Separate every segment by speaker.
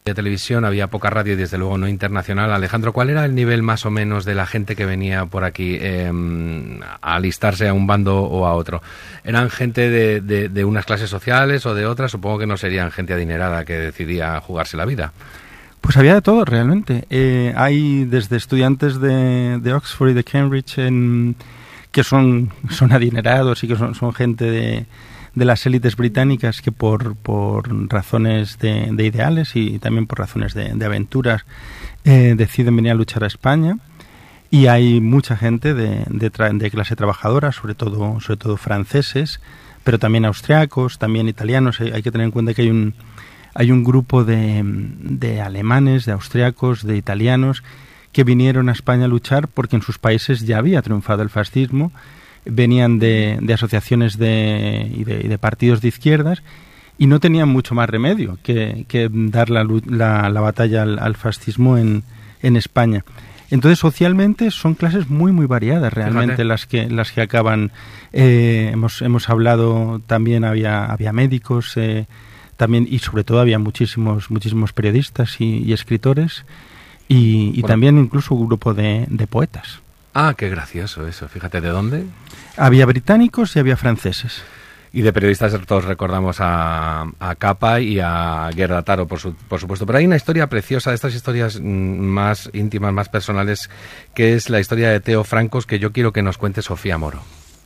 Speaker 1: de televisión, había poca radio y desde luego no internacional. Alejandro, ¿cuál era el nivel más o menos de la gente que venía por aquí a alistarse a un bando o a otro? ¿Eran gente de unas clases sociales o de otras? Supongo que no serían gente adinerada que decidía jugarse la vida.
Speaker 2: Pues había de todo realmente. Hay desde estudiantes de Oxford y de Cambridge que son adinerados y que son gente de las élites británicas que por razones de ideales y también por razones de aventuras deciden venir a luchar a España. Y hay mucha gente de clase trabajadora, sobre todo franceses, pero también austriacos, también italianos. Hay que tener en cuenta que hay un grupo de alemanes, de austriacos, de italianos que vinieron a España a luchar porque en sus países ya había triunfado el fascismo. Venían de asociaciones y de partidos de izquierdas y no tenían mucho más remedio que dar la batalla al fascismo en España. Entonces, socialmente son clases muy, muy variadas realmente las que acaban. Hemos hablado, también había médicos, también, y sobre todo había muchísimos periodistas y escritores y bueno, también incluso un grupo de poetas.
Speaker 1: Ah, qué gracioso eso. Fíjate, ¿de dónde?
Speaker 2: Había británicos y había franceses.
Speaker 1: Y de periodistas todos recordamos a Capa y a Guerra Taro, por supuesto. Pero hay una historia preciosa, de estas historias más íntimas, más personales, que es la historia de Teo Francos, que yo quiero que nos cuente Sofía Moro.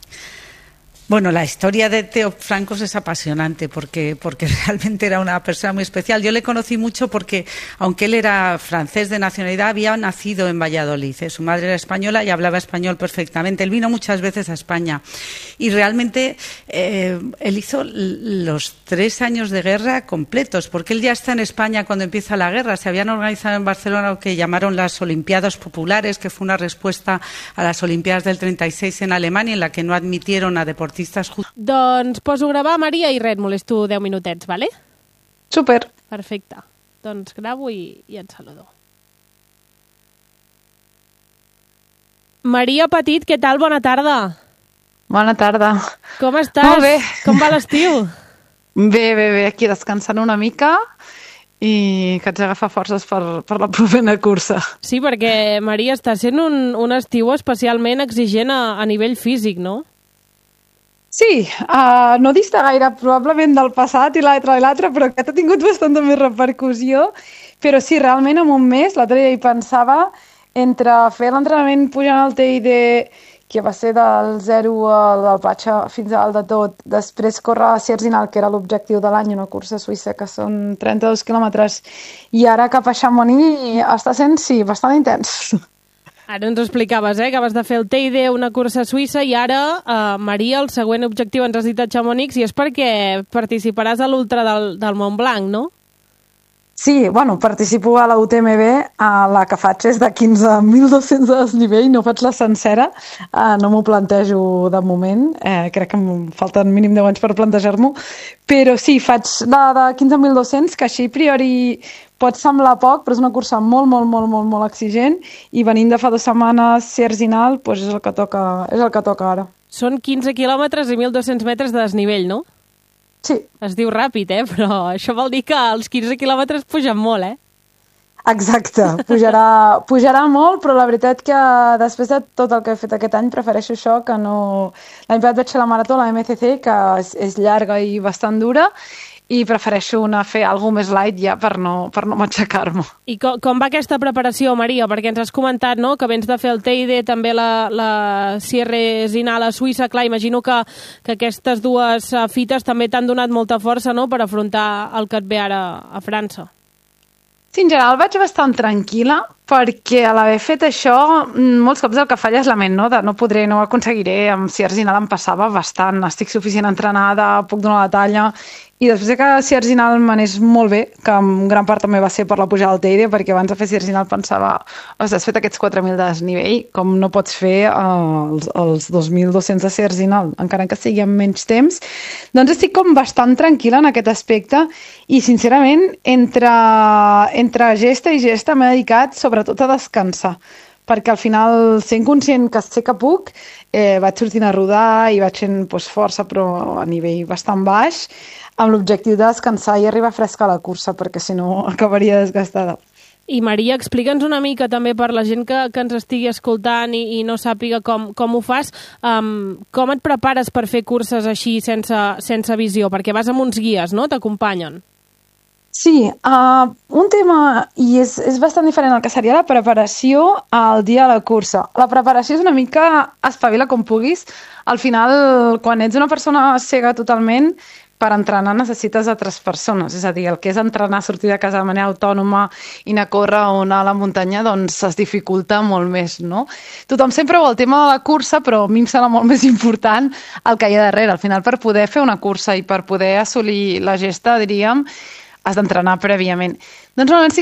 Speaker 3: Bueno, la historia de Teo Francos es apasionante porque realmente era una persona muy especial. Yo le conocí mucho porque, aunque él era francés de nacionalidad, había nacido en Valladolid. Su madre era española y hablaba español perfectamente. Él vino muchas veces a España y realmente él hizo los 3 años de guerra completos, porque él ya está en España cuando empieza la guerra. Se habían organizado en Barcelona lo que llamaron las Olimpiadas Populares, que fue una respuesta a las Olimpiadas del 36 en Alemania, en la que no admitieron a deportistas.
Speaker 4: Doncs poso a gravar, Maria, i res, molesto 10 minutets, vale?
Speaker 5: Super.
Speaker 4: Perfecte. Doncs gravo i et saludo. Maria Petit, què tal? Bona tarda.
Speaker 5: Bona tarda.
Speaker 4: Com estàs?
Speaker 5: Molt bé.
Speaker 4: Com va l'estiu?
Speaker 5: Bé, aquí descansant una mica i que haig d'agafar forces per la propera cursa.
Speaker 4: Sí, perquè, Maria, està sent un estiu especialment exigent a nivell físic, no?
Speaker 5: Sí, no dista gaire probablement del passat i l'altre, però aquest ha tingut bastanta més repercussió. Però sí, realment en un mes, l'altre dia hi pensava, entre fer l'entrenament pujant al TID, que va ser del 0 al Platja fins al de tot, després córrer a Sierzinal, que era l'objectiu de l'any, una cursa suïssa que són 32 quilòmetres, i ara cap a Chamonix està sent, sí, bastant intens.
Speaker 4: Ara ens explicaves, que vas de fer el TID, una cursa suïssa, i ara, Maria, el següent objectiu ens has dit a Chamonix, i és perquè participaràs a l'Ultra del Mont Blanc, no?
Speaker 5: Sí, bueno, participo a la UTMB, la que faig és de 15.200 de desnivell, no faig la sencera, no m'ho plantejo de moment, crec que em falten mínim 10 anys per plantejar-m'ho, però sí, faig la de 15.200, que així a priori pot semblar poc, però és una cursa molt exigent, i venint de fa 2 setmanes Sierzinal, doncs és el que toca ara.
Speaker 4: Són 15 quilòmetres i 1.200 metres de desnivell, no?
Speaker 5: Sí.
Speaker 4: Es diu ràpid, però això vol dir que els 15 quilòmetres pugen molt,
Speaker 5: Exacte, pujarà molt, però la veritat que després de tot el que he fet aquest any prefereixo això que no... L'any passat vaig fer la marató, la MCC, que és llarga i bastant dura, i prefereixo anar a fer alguna més light ja per no matxacar-me.
Speaker 4: I com va aquesta preparació, Maria? Perquè ens has comentat, no?, que vens de fer el TID, també la Sierzinal a Suïssa. Clar, imagino que aquestes dues fites també t'han donat molta força, no?, per afrontar el que et ve ara a França.
Speaker 5: Sí, en general vaig bastant tranquil·la, perquè a l'haver fet això, molts cops el que falla és la ment, no? No ho aconseguiré, amb Sierzinal em passava bastant, estic suficient entrenada, puc donar la talla, i després que Sierzinal m'anés molt bé, que en gran part també va ser per la pujada al Teide, perquè abans de fer Sierzinal pensava, has fet aquests 4.000 de desnivell, com no pots fer els 2.200 de Sierzinal, encara que sigui amb menys temps. Doncs estic com bastant tranquil·la en aquest aspecte i, sincerament, entre gesta i gesta m'he dedicat sobretot a descansar, perquè al final, sent conscient que sé que puc, vaig sortint a rodar i vaig fent força, però a nivell bastant baix. amb l'objectiu de descansar i arribar fresca a la cursa, perquè si no acabaria desgastada.
Speaker 4: I Maria, explica'ns una mica també per la gent que ens estigui escoltant i no sàpiga com ho fas, com et prepares per fer curses així sense visió? Perquè vas amb uns guies, no? T'acompanyen.
Speaker 5: Sí, un tema, i és bastant diferent al que seria la preparació al dia de la cursa. La preparació és una mica espavila com puguis. Al final, quan ets una persona cega totalment, per entrenar necessites altres persones. És a dir, el que és entrenar, sortir de casa de manera autònoma i anar a córrer o anar a la muntanya, doncs es dificulta molt més, no? Tothom sempre vol el tema de la cursa, però a mi em sembla molt més important el que hi ha darrere. Al final, per poder fer una cursa i per poder assolir la gesta, diríem, has d'entrenar prèviament. Doncs normalment sí